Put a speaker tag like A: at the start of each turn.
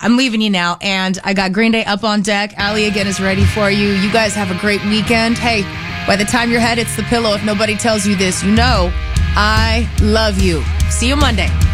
A: I'm leaving you now, and I got Green Day up on deck. Allie again is ready for you. You guys have a great weekend. Hey, by the time your head hits the pillow, if nobody tells you this, you know I love you. See you Monday.